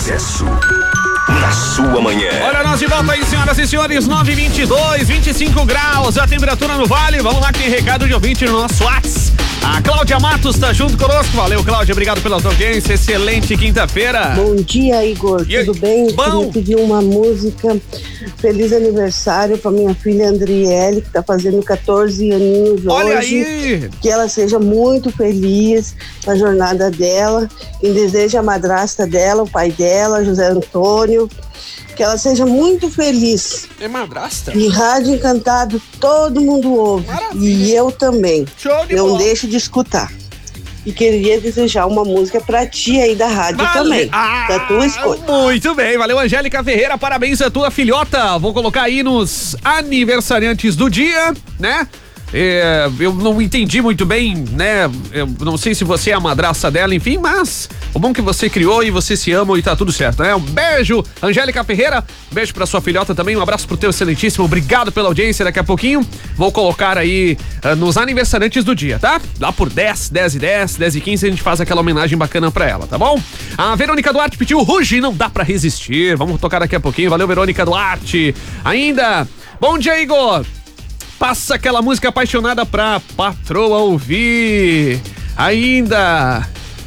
Sucesso na sua manhã. Olha, nós de volta aí, senhoras e senhores, 9h22, 25 graus, a temperatura no vale. Vamos lá que tem recado de ouvinte no nosso WhatsApp. A Cláudia Matos tá junto conosco. Valeu, Cláudia, obrigado pela sua audiência. Excelente quinta-feira. Bom dia, Igor. Tudo bem? Bom. Queria pedir uma música. Feliz aniversário pra minha filha Andriele, que tá fazendo 14 aninhos Olha hoje. aí. Que ela seja muito feliz na jornada dela. Quem deseja a madrasta dela, o pai dela, José Antônio. Que ela seja muito feliz. É madrasta? E Rádio Encantado, todo mundo ouve. Maravilha. E eu também. Show de Não bola. deixe de escutar. E queria desejar uma música pra ti aí da rádio também. Da tua escolha. Muito bem, valeu, Angélica Ferreira, parabéns à tua filhota. Vou colocar aí nos aniversariantes do dia, né? Eu não entendi muito bem, né? Eu não sei se você é a madrasta dela, enfim, mas o bom que você criou e você se ama e tá tudo certo, né? Um beijo, Angélica Ferreira, beijo pra sua filhota também, um abraço pro teu excelentíssimo, obrigado pela audiência. Daqui a pouquinho vou colocar aí nos aniversariantes do dia, tá? Lá por 10 e 10 e 15 a gente faz aquela homenagem bacana pra ela, tá bom? A Verônica Duarte pediu Ruge, não dá pra resistir, vamos tocar daqui a pouquinho, valeu, Verônica Duarte. Ainda, bom dia, Igor. Passa aquela música apaixonada pra patroa ouvir. Ainda.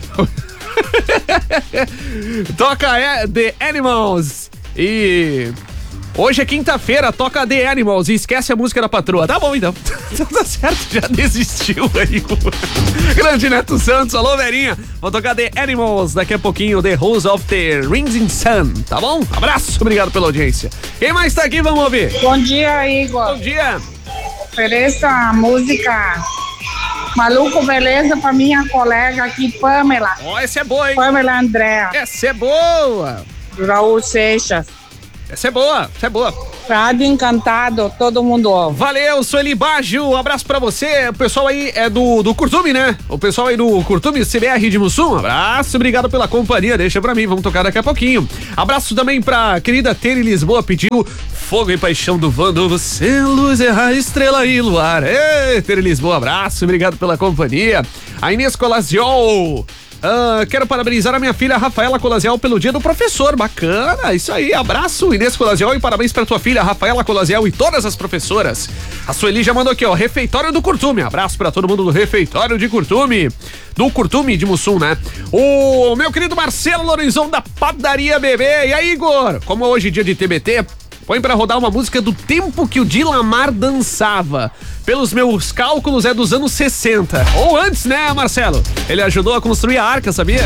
Toca The Animals. E hoje é quinta-feira, toca The Animals e esquece a música da patroa. Tá bom, então. Tá certo, já desistiu aí. Grande Neto Santos, alô, Verinha. Vou tocar The Animals daqui a pouquinho, The Rose of the Rising Sun, tá bom? Abraço, obrigado pela audiência. Quem mais tá aqui, vamos ouvir. Bom dia, Igor. Bom dia. Ofereça a música Maluco Beleza pra minha colega aqui, Pamela. Ó, essa é boa, hein? Pamela Andréa, Essa é boa. do Raul Seixas. Essa é boa, essa é boa. Rádio Encantado, todo mundo ouve. Valeu, Sueli Baggio, um abraço pra você. O pessoal aí é do Curtume, né? O pessoal aí do Curtume, CBR de Mussum, abraço, obrigado pela companhia, deixa pra mim, vamos tocar daqui a pouquinho. Abraço também pra querida Tere Lisboa, pediu Fogo e Paixão do Vando, você, luz, erra, estrela e luar. Ei, Tere Lisboa, abraço, obrigado pela companhia. A Inês Colaziol, quero parabenizar a minha filha Rafaela Colaziel pelo dia do professor, bacana, isso aí, abraço Inês Colaziel e parabéns pra tua filha Rafaela Colaziel e todas as professoras. A Sueli já mandou aqui, ó, Refeitório do Curtume, abraço pra todo mundo do Refeitório de Curtume, do Curtume de Mussum, né? O meu querido Marcelo Lorenzon da Padaria Bebê, e aí, Igor, como hoje é dia de TBT, põe pra rodar uma música do tempo que o Dilamar dançava. Pelos meus cálculos é dos anos 60. Ou antes, né, Marcelo? Ele ajudou a construir a arca, sabia?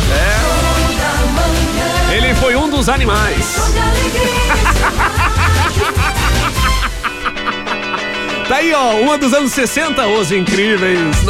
É. Ele foi um dos animais. Tá aí, ó, uma dos anos 60, os incríveis.